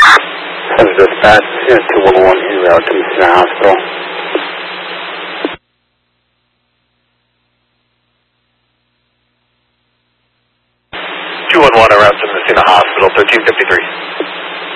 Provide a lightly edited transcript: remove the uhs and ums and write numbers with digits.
This is dispatch 211 en route to Messina Hospital. 211 en route to Messina Hospital, 1353.